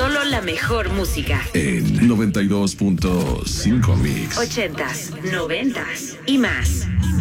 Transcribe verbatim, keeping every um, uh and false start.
Solo la mejor música. En noventa y dos punto cinco Mix. Ochentas, noventas y más.